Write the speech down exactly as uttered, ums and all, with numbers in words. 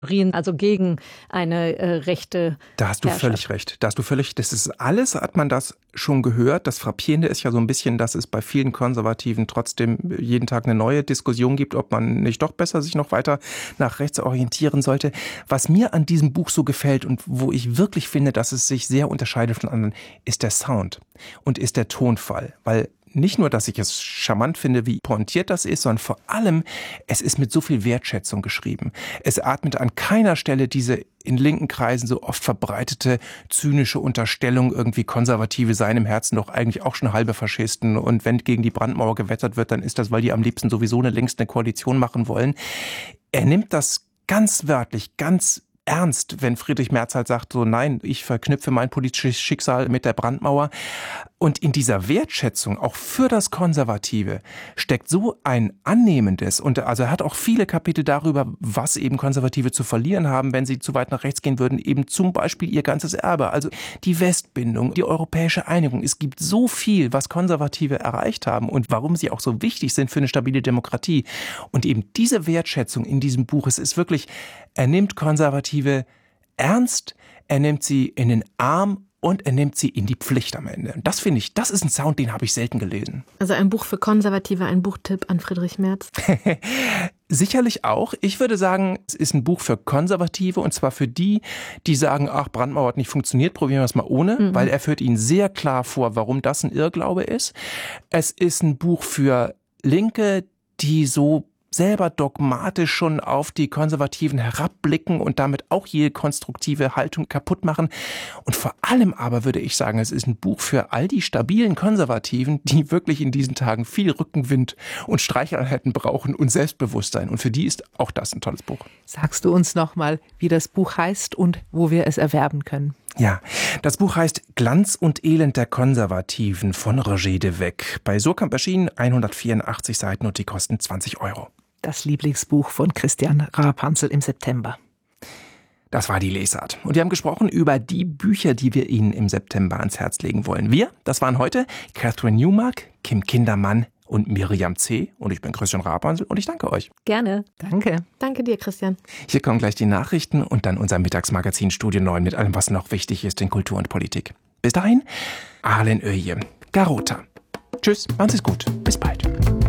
also gegen eine äh, rechte Da hast du Herrschaft. völlig recht. Da hast du völlig, das ist alles, hat man das schon gehört. Das Frappierende ist ja so ein bisschen, dass es bei vielen Konservativen trotzdem jeden Tag eine neue Diskussion gibt, ob man nicht doch besser sich noch weiter nach rechts orientieren sollte. Was mir an diesem Buch so gefällt und wo ich wirklich finde, dass es sich sehr unterscheidet von anderen, ist der Sound und ist der Tonfall. Weil nicht nur, dass ich es charmant finde, wie pointiert das ist, sondern vor allem, es ist mit so viel Wertschätzung geschrieben. Es atmet an keiner Stelle diese in linken Kreisen so oft verbreitete zynische Unterstellung, irgendwie Konservative seien im Herzen doch eigentlich auch schon halbe Faschisten und wenn gegen die Brandmauer gewettert wird, dann ist das, weil die am liebsten sowieso eine längst eine Koalition machen wollen. Er nimmt das ganz wörtlich, ganz ernst, wenn Friedrich Merz halt sagt, so nein, ich verknüpfe mein politisches Schicksal mit der Brandmauer. Und in dieser Wertschätzung, auch für das Konservative, steckt so ein annehmendes, und also er hat auch viele Kapitel darüber, was eben Konservative zu verlieren haben, wenn sie zu weit nach rechts gehen würden, eben zum Beispiel ihr ganzes Erbe, also die Westbindung, die europäische Einigung. Es gibt so viel, was Konservative erreicht haben und warum sie auch so wichtig sind für eine stabile Demokratie. Und eben diese Wertschätzung in diesem Buch, es ist wirklich, er nimmt Konservative ernst, er nimmt sie in den Arm und er nimmt sie in die Pflicht am Ende. Und das finde ich, das ist ein Sound, den habe ich selten gelesen. Also ein Buch für Konservative, ein Buchtipp an Friedrich Merz? Sicherlich auch. Ich würde sagen, es ist ein Buch für Konservative und zwar für die, die sagen, ach, Brandmauer hat nicht funktioniert, probieren wir es mal ohne, mhm. weil er führt ihnen sehr klar vor, warum das ein Irrglaube ist. Es ist ein Buch für Linke, die so selber dogmatisch schon auf die Konservativen herabblicken und damit auch jede konstruktive Haltung kaputt machen. Und vor allem aber würde ich sagen, es ist ein Buch für all die stabilen Konservativen, die wirklich in diesen Tagen viel Rückenwind und Streicheleinheiten brauchen und Selbstbewusstsein. Und für die ist auch das ein tolles Buch. Sagst du uns nochmal, wie das Buch heißt und wo wir es erwerben können? Ja, das Buch heißt Glanz und Elend der Konservativen von Roger de Weck. Bei Surkamp erschienen, hundertvierundachtzig Seiten und die kosten zwanzig Euro. Das Lieblingsbuch von Christian Rapanzel im September. Das war die Lesart. Und wir haben gesprochen über die Bücher, die wir Ihnen im September ans Herz legen wollen. Wir, das waren heute Catherine Newmark, Kim Kindermann und Miriam C. Und ich bin Christian Rapanzel und ich danke euch. Gerne. Danke. Danke dir, Christian. Hier kommen gleich die Nachrichten und dann unser Mittagsmagazin Studio neun mit allem, was noch wichtig ist in Kultur und Politik. Bis dahin, Arlen Öje, Garota. Tschüss, machen Sie es gut. Bis bald.